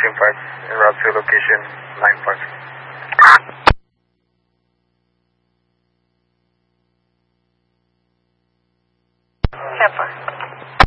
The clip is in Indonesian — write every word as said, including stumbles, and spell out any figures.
approaching five, en route to location nine five. Siapa?